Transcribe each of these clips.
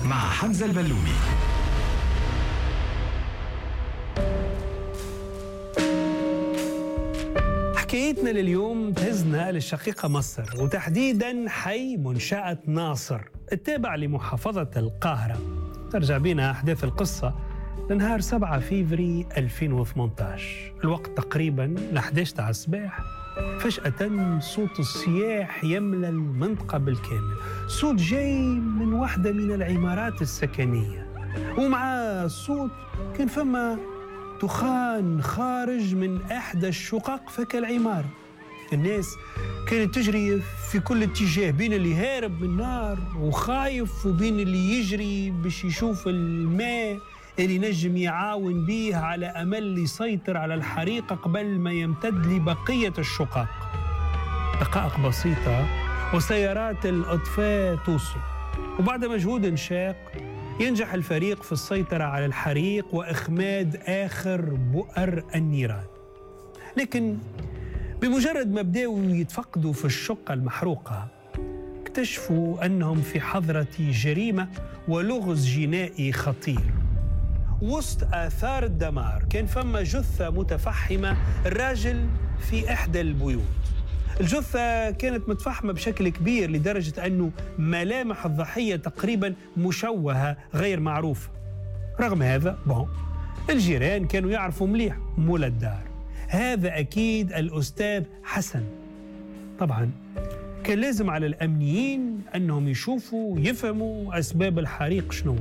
مع حمزة البلومي. حكايتنا لليوم تهزنا للشقيقة مصر، وتحديداً حي منشأة ناصر التابع لمحافظة القاهرة. ترجع بينا أحداث القصة لنهار 7 فيفري 2018. الوقت تقريباً ل11 على الصباح. فجأة صوت الصياح يملأ المنطقة بالكامل، صوت جاي من واحدة من العمارات السكنية، ومع الصوت كان فما دخان خارج من إحدى الشقق فك العمارة. الناس كانت تجري في كل اتجاه، بين اللي هارب من النار وخايف وبين اللي يجري باش يشوف الماء اللي نجم يعاون بيه على أمل يسيطر على الحريق قبل ما يمتد لبقية الشقق. دقائق بسيطة وسيارات الإطفاء توصل، وبعد مجهود شاق ينجح الفريق في السيطرة على الحريق وإخماد آخر بؤر النيران. لكن بمجرد ما بدأوا يتفقدوا في الشقة المحروقة، اكتشفوا أنهم في حضرة جريمة ولغز جنائي خطير. وسط آثار الدمار كان فما جثة متفحمة الراجل في إحدى البيوت. الجثة كانت متفحمة بشكل كبير لدرجة أنه ملامح الضحية تقريبا مشوهة غير معروفة. رغم هذا الجيران كانوا يعرفوا مليح مولى الدار، هذا أكيد الأستاذ حسن. طبعا كان لازم على الأمنيين أنهم يشوفوا يفهموا أسباب الحريق شنو.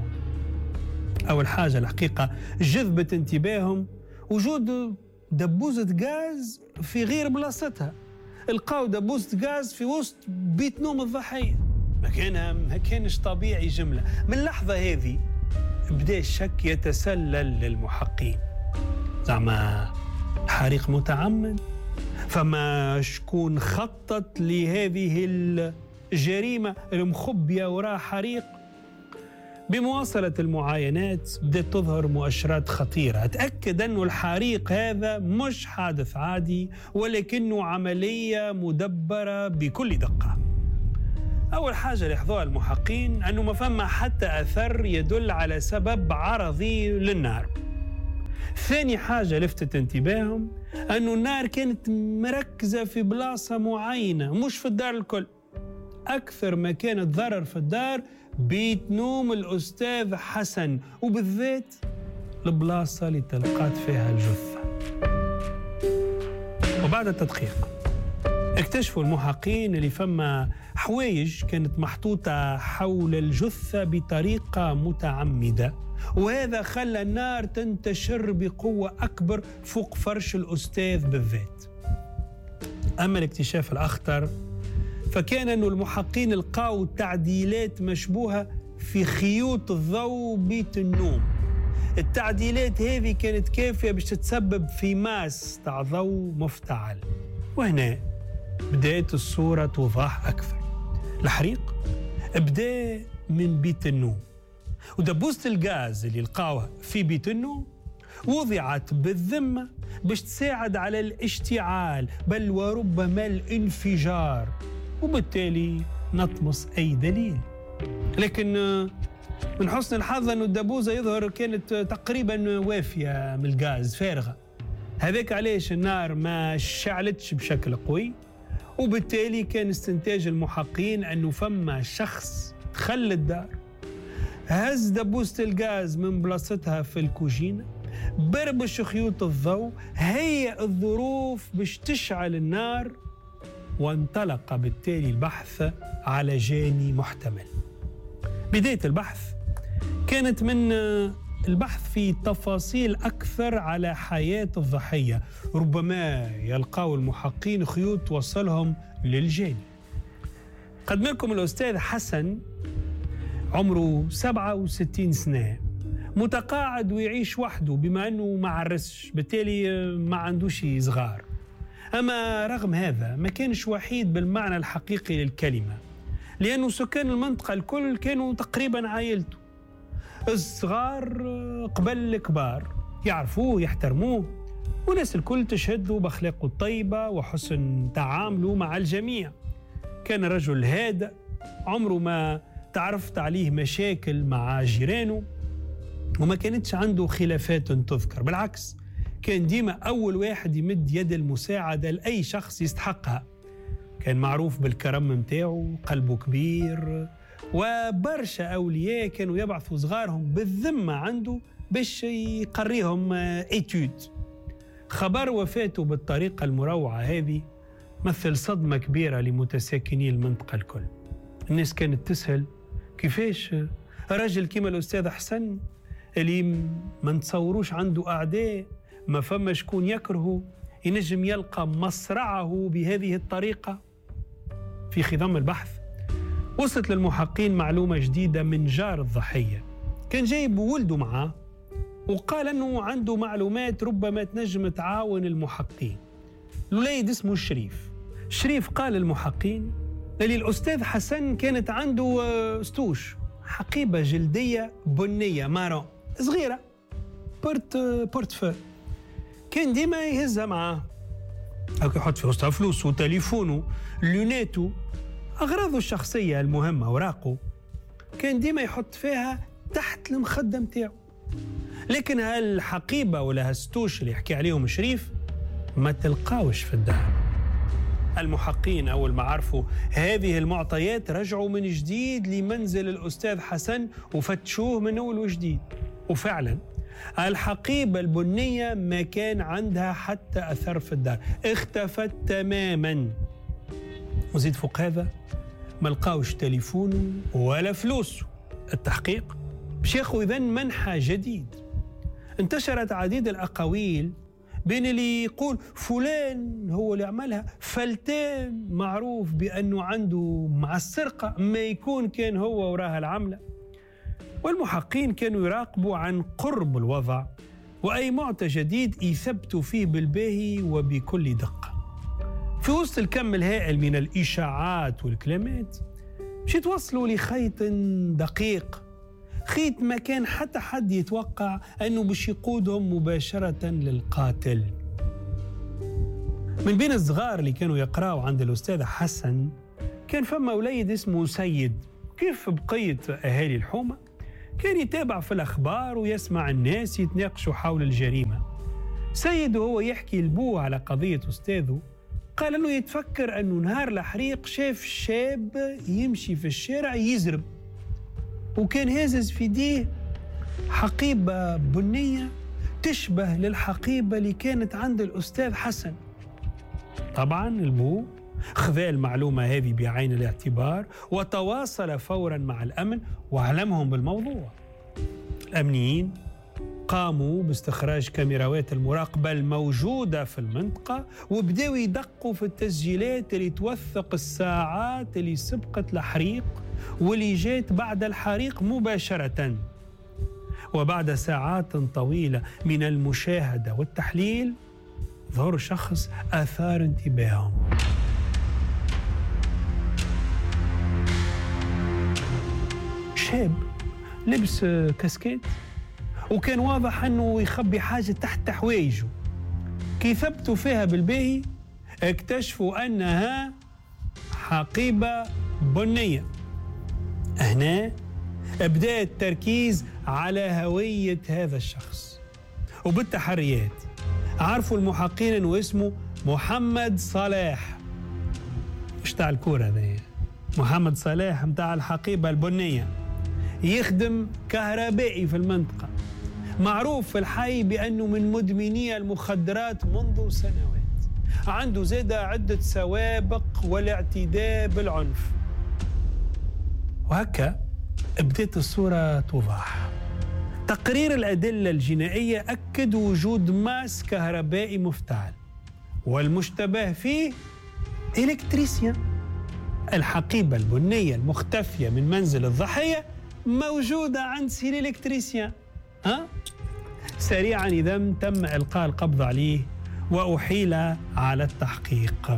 أول حاجة الحقيقة جذبت انتباههم وجود دبوزة غاز في غير بلاصتها. القاو دبوزة غاز في وسط بيت نوم الضحية، ما كانش طبيعي جملة. من اللحظة هذه بدأ الشك يتسلل للمحققين، زعما حريق متعمد؟ فما شكون خطط لهذه الجريمة المخبية وراء حريق؟ بمواصلة المعاينات بدأت تظهر مؤشرات خطيرة تأكد أنه الحريق هذا مش حادث عادي، ولكنه عملية مدبرة بكل دقة. أول حاجة لاحظوها المحققين أنه ما فما حتى أثر يدل على سبب عرضي للنار. ثاني حاجة لفتت انتباههم أنه النار كانت مركزة في بلاصة معينة، مش في الدار الكل. أكثر ما كانت ضرر في الدار بيت نوم الأستاذ حسن، وبالذات البلاصة اللي تلقات فيها الجثة. وبعد التدقيق اكتشفوا المحققين اللي فما حوايج كانت محطوطة حول الجثة بطريقة متعمدة، وهذا خلى النار تنتشر بقوة أكبر فوق فرش الأستاذ بالذات. أما الاكتشاف الأخطر فكان أن المحققين لقاوا تعديلات مشبوهة في خيوط الضوء بيت النوم. التعديلات هذه كانت كافية باش تتسبب في ماس تاع ضوء مفتعل. وهنا بدأت الصورة توضح أكثر. الحريق بدأ من بيت النوم، ودبوسة الغاز اللي لقاوها في بيت النوم وضعت بالذمة باش تساعد على الاشتعال بل وربما الانفجار، وبالتالي نطمس أي دليل. لكن من حسن الحظ أن الدبوزة يظهر كانت تقريبا وافية من الغاز فارغة. هذاك علاش النار ما شعلتش بشكل قوي، وبالتالي كان استنتاج المحققين أنه فما شخص دخل الدار، هز دبوسة الغاز من بلاصتها في الكوجينة، بربش خيوط الضوء، هيئ الظروف باش تشعل النار، وانطلق بالتالي البحث على جاني محتمل. بداية البحث كانت من البحث في تفاصيل أكثر على حياة الضحية. ربما يلقاو المحققين خيوط توصلهم للجاني. قدم لكم الأستاذ حسن، عمره 67 سنة، متقاعد ويعيش وحده بما أنه ما عرسش، بالتالي ما عندوش صغار. أما رغم هذا ما كانش وحيد بالمعنى الحقيقي للكلمة، لأنه سكان المنطقة الكل كانوا تقريبا عائلته. الصغار قبل الكبار يعرفوه يحترموه، وناس الكل تشهد له بأخلاقه الطيبة وحسن تعامله مع الجميع. كان رجل هادئ، عمره ما تعرفت عليه مشاكل مع جيرانه، وما كانتش عنده خلافات تذكر، بالعكس كان ديما أول واحد يمد يد المساعدة لأي شخص يستحقها. كان معروف بالكرم متاعه، قلبه كبير، وبرشا أولياء كانوا يبعثوا صغارهم بالذمة عنده باش يقريهم إيتود. خبر وفاته بالطريقة المروعة هذه مثل صدمة كبيرة لمتساكني المنطقة الكل. الناس كانت تسأل كيفاش رجل كيما الأستاذ حسن اللي ما نتصوروش عنده أعداء، ما فما شكون يكرهه، ينجم يلقى مصرعه بهذه الطريقة. في خضم البحث وصلت للمحققين معلومة جديدة من جار الضحية، كان جايب ولده معاه وقال أنه عنده معلومات ربما تنجم تعاون المحققين. الوليد اسمه شريف قال للمحققين اللي الأستاذ حسن كانت عنده ستوش، حقيبة جلدية بنية مارون صغيرة، بورتفو، كان ديما يهزها معاه، هكا يحط في وسطها فلوس وتليفونه، لونيتو، أغراضه الشخصية المهمة، أوراقه كان ديما يحط فيها تحت المخدة متاعه. لكن هالحقيبة ولا هالستوش اللي يحكي عليهم شريف ما تلقاوش في الدار. المحققين أول ما عرفوا هذه المعطيات رجعوا من جديد لمنزل الأستاذ حسن وفتشوه من أول وجديد، وفعلا الحقيبة البنية ما كان عندها حتى أثر في الدار، اختفت تماما. وزيد فوق هذا ما لقاوش تليفونه ولا فلوسه. التحقيق باش ياخذ إذن منحى جديد. انتشرت عديد الأقاويل بين اللي يقول فلان هو اللي عملها، فلتان معروف بأنه عنده مع السرقة، ما يكون كان هو وراها العملة. والمحققين كانوا يراقبوا عن قرب الوضع، وأي معطى جديد يثبتوا فيه بالباهي وبكل دقة. في وسط الكم الهائل من الإشاعات والكلمات باش يتوصلوا لخيط دقيق، خيط ما كان حتى حد يتوقع أنه باش يقودهم مباشرة للقاتل. من بين الصغار اللي كانوا يقرأوا عند الأستاذ حسن كان فما وليد اسمه سيد، كيف بقية أهالي الحومة كان يتابع في الأخبار ويسمع الناس يتناقشوا حول الجريمة. سيد وهو يحكي لبوه على قضية أستاذه قال أنه يتفكر أنه نهار الحريق شاف شاب يمشي في الشارع يزرب، وكان هازز في يديه حقيبة بنية تشبه للحقيبة اللي كانت عند الأستاذ حسن. طبعا البو خذ المعلومة هذه بعين الاعتبار وتواصل فورا مع الأمن وعلمهم بالموضوع. الأمنيين قاموا باستخراج كاميرات المراقبة الموجودة في المنطقة وبدأوا يدقوا في التسجيلات اللي توثق الساعات اللي سبقت الحريق واللي جات بعد الحريق مباشرة. وبعد ساعات طويلة من المشاهدة والتحليل ظهر شخص أثار انتباههم. شاب لبس كاسكيت وكان واضح أنه يخبي حاجة تحت حوايجه. كي ثبتوا فيها بالباهي اكتشفوا أنها حقيبة بنية. هنا بدأ التركيز على هوية هذا الشخص، وبالتحريات عرفوا المحققين أنه اسمه محمد صلاح. مش تاع الكورة ذي، محمد صلاح متاع الحقيبة البنية، يخدم كهربائي في المنطقة، معروف في الحي بأنه من مدمني المخدرات منذ سنوات، عنده زادة عدة سوابق والاعتداء بالعنف. وهكا بدأت الصورة توضح. تقرير الأدلة الجنائية أكد وجود ماس كهربائي مفتعل، والمشتبه فيه إلكتريسيان. الحقيبة البنية المختفية من منزل الضحية موجودة عند سيل إلكتريسيان. سريعا إذا تم إلقاء القبض عليه وأحيل على التحقيق.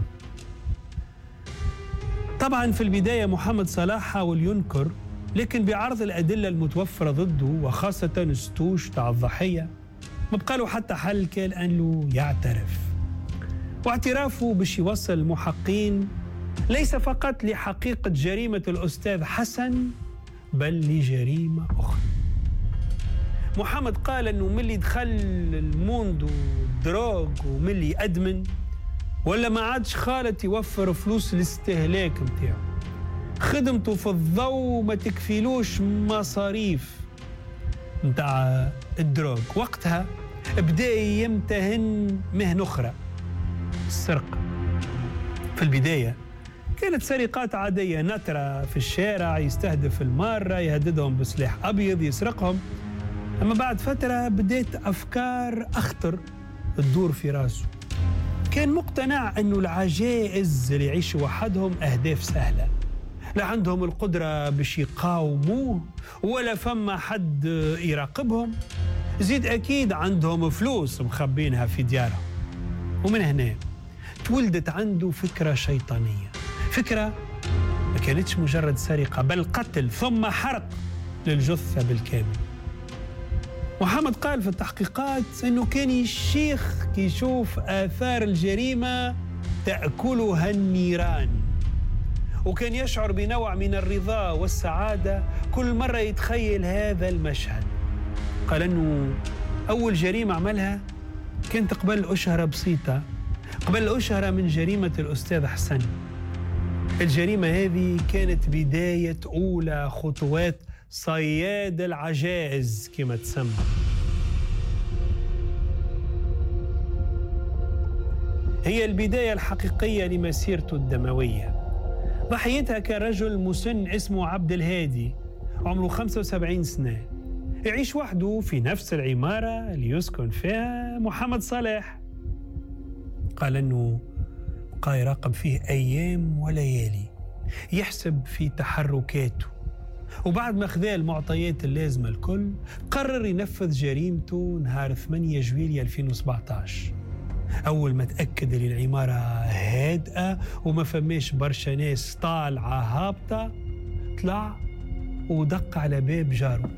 طبعا في البداية محمد صلاح حاول ينكر، لكن بعرض الأدلة المتوفرة ضده وخاصة الستوش تاع الضحية ما بقى له حتى حل كان أنه يعترف. واعترافه باش يوصل المحققين ليس فقط لحقيقة جريمة الأستاذ حسن، بل لجريمة أخرى. محمد قال أنه ملي دخل الموند والدروغ وملي أدمن ولا ما عادش خالت يوفر فلوس الاستهلاك متاعه، خدمته في الضوء ما تكفيلوش مصاريف متاع الدروغ. وقتها بدأ يمتهن مهنة أخرى، السرقة. في البداية كانت سرقات عادية، نترة في الشارع يستهدف المارة يهددهم بسلاح أبيض يسرقهم. أما بعد فترة بدأت أفكار أخطر تدور في راسه. كان مقتنع أنه العجائز اللي يعيشوا وحدهم أهداف سهلة، لا عندهم القدرة باش يقاوموه ولا فما حد يراقبهم، زيد أكيد عندهم فلوس مخبينها في ديارهم. ومن هنا تولدت عنده فكرة شيطانية، فكرة ما كانتش مجرد سرقة بل قتل ثم حرق للجثة بالكامل. محمد قال في التحقيقات أنه كان الشيخ يشوف آثار الجريمة تأكلها النيران، وكان يشعر بنوع من الرضا والسعادة كل مرة يتخيل هذا المشهد. قال أنه أول جريمة عملها كانت قبل أشهرة بسيطة، قبل أشهرة من جريمة الأستاذ حسن. الجريمة هذه كانت بداية أولى خطوات صياد العجائز كما تسمى. هي البداية الحقيقية لمسيرته الدموية. ضحيتها كان رجل مسن اسمه عبد الهادي، عمره 75 سنة، يعيش وحده في نفس العمارة اللي يسكن فيها محمد صالح. قال أنه بقى يراقب فيه أيام وليالي، يحسب في تحركاته، وبعد ما خذا المعطيات اللازمة الكل قرر ينفذ جريمته نهار 8 جويلية 2017. أول ما تأكد أن العمارة هادئة وما فماش برشا ناس طالعة هابطة، طلع ودق على باب جاره.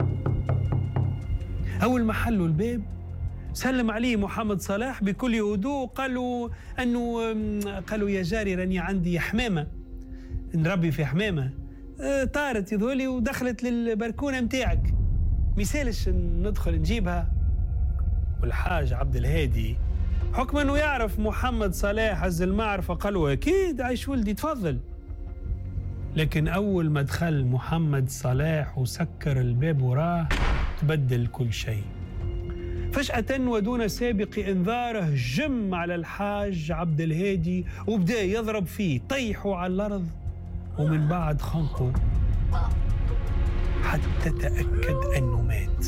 أول ما حلوا الباب سلم عليه محمد صلاح بكل هدوء، قالوا يا جاري راني عندي حمامة نربي في حمامة طارت يذولي ودخلت للبركونة متاعك، ميسالش ندخل نجيبها. والحاج عبد الهادي حكم أنه يعرف محمد صلاح عز المعرفة قال له أكيد عايش ولدي تفضل. لكن أول ما دخل محمد صلاح وسكر الباب وراه تبدل كل شيء. فجأة ودون سابق إنذاره جم على الحاج عبد الهادي وبدأ يضرب فيه، طيحوا على الأرض ومن بعد خنقه حتى تأكد أنه مات.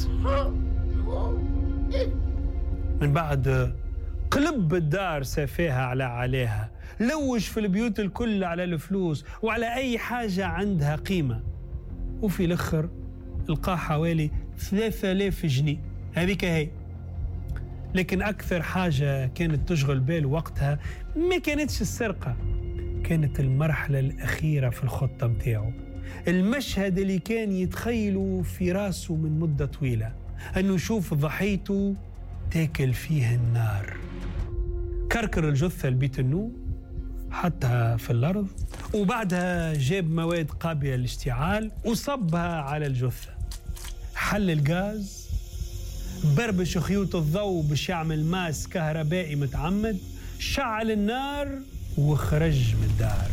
من بعد قلب الدار سافاها عليها، لوج في البيوت الكل على الفلوس وعلى أي حاجة عندها قيمة، وفي الآخر لقى حوالي 3000 جنيه. هذيك هي. لكن أكثر حاجة كانت تشغل بال وقتها ما كانتش السرقة، كانت المرحلة الأخيرة في الخطة متاعه، المشهد اللي كان يتخيله في راسه من مدة طويلة، أنه يشوف ضحيته تاكل فيه النار. كركر الجثة لبيت النوم، حطها في الأرض، وبعدها جاب مواد قابلة للاشتعال وصبها على الجثة. حل الغاز، بربش خيوط الضوء باش يعمل ماس كهربائي متعمد، شعل النار وخرج من الدار.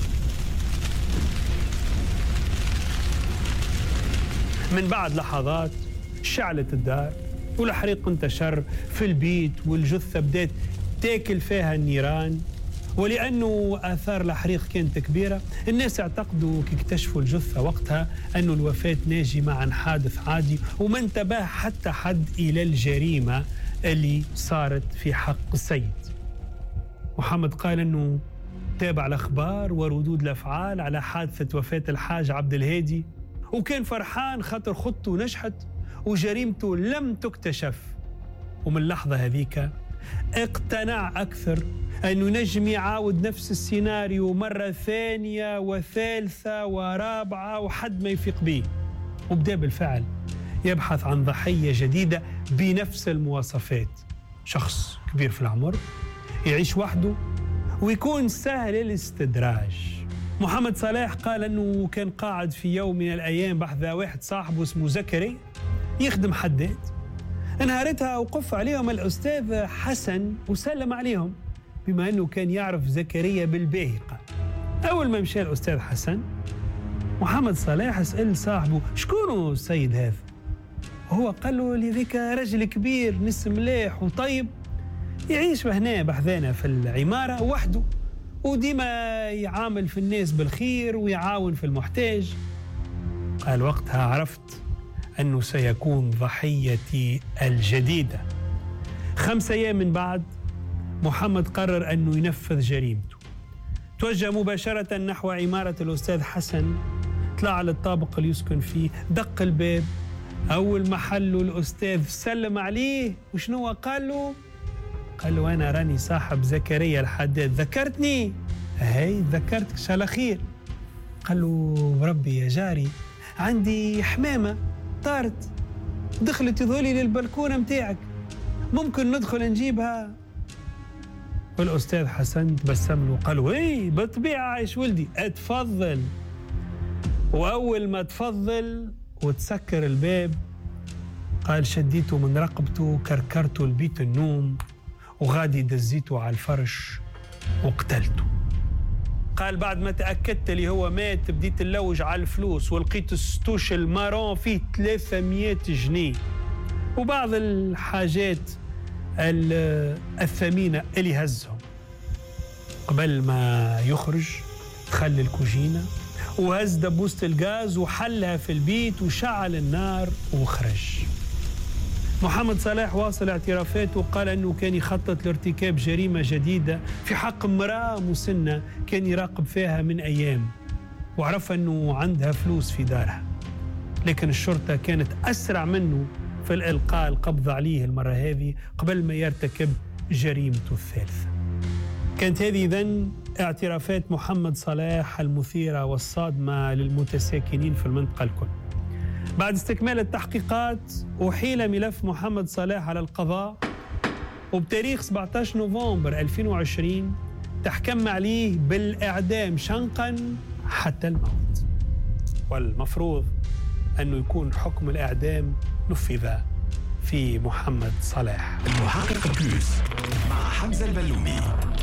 من بعد لحظات شعلت الدار والحريق انتشر في البيت، والجثة بدأت تاكل فيها النيران. ولأنه آثار الحريق كانت كبيرة، الناس اعتقدوا كي اكتشفوا الجثة وقتها أنه الوفاة ناجمة عن حادث عادي، وما انتبه حتى حد إلى الجريمة اللي صارت في حق السيد. محمد قال أنه تابع الأخبار وردود الأفعال على حادثة وفاة الحاج عبد الهادي، وكان فرحان خاطر خطته نجحت وجريمته لم تكتشف. ومن اللحظة هذيك اقتنع أكثر أنه نجم يعاود نفس السيناريو مرة ثانية وثالثة ورابعة وحد ما يفيق به، وبدأ بالفعل يبحث عن ضحية جديدة بنفس المواصفات، شخص كبير في العمر، يعيش وحده، ويكون سهل الاستدراج. محمد صلاح قال أنه كان قاعد في يوم من الأيام بحث واحد صاحبه اسمه زكريا يخدم حداد. نهارتها وقف عليهم الأستاذ حسن وسلم عليهم بما أنه كان يعرف زكريا بالباهقة. أول ما مشى الأستاذ حسن محمد صلاح سأل صاحبه شكونه السيد هذا؟ وهو قال له لذيك رجل كبير نس ملاح وطيب يعيش هنا بحذانا في العمارة وحده وديما يعامل في الناس بالخير ويعاون في المحتاج. قال وقتها عرفت أنه سيكون ضحيتي الجديدة. 5 أيام من بعد محمد قرر أنه ينفذ جريمته. توجه مباشرة نحو عمارة الأستاذ حسن، طلع على الطابق اللي يسكن فيه، دق الباب. أول ما حله الأستاذ سلم عليه وشنو قال له؟ قال له أنا راني صاحب زكريا الحداد، ذكرتني؟ هاي ذكرتك إن شاء الله خير. قال له بربي يا جاري عندي حمامة طارت دخلت يظهري للبلكونة متاعك، ممكن ندخل نجيبها؟ والأستاذ حسن تبسم له قال له ايه بالطبيعة عايش ولدي اتفضل. وأول ما تفضل وتسكر الباب قال شديته من رقبته كركرته لبيت النوم وغادي دزيته على الفرش وقتلته. قال بعد ما تأكدت اللي هو مات بديت نلوج على الفلوس ولقيت الستوش المارون فيه 300 جنيه وبعض الحاجات الثمينة اللي هزهم. قبل ما يخرج دخل الكوجينة وهز دبوسة الغاز وحلها في البيت وشعل النار وخرج. محمد صلاح واصل اعترافاته وقال أنه كان يخطط لارتكاب جريمة جديدة في حق امرأة مسنة كان يراقب فيها من أيام، وعرف أنه عندها فلوس في دارها، لكن الشرطة كانت أسرع منه في الإلقاء القبض عليه المرة هذه قبل ما يرتكب جريمته الثالثة. كانت هذه إذن اعترافات محمد صلاح المثيرة والصادمة للمتساكنين في المنطقة الكل. بعد استكمال التحقيقات أحيل ملف محمد صلاح على القضاء، وبتاريخ 17 نوفمبر 2020 تحكم عليه بالإعدام شنقا حتى الموت، والمفروض أنه يكون حكم الإعدام نفذ في محمد صلاح. المحقق بلوس مع حمزة البلومي.